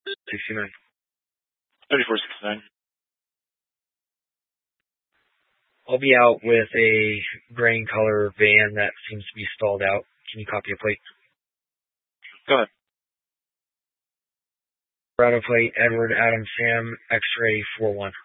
69. 3469. I'll be out with a grain color van that seems to be stalled out. Can you copy a plate? Go ahead. Colorado plate, Edward Adam Sam, X-ray 41.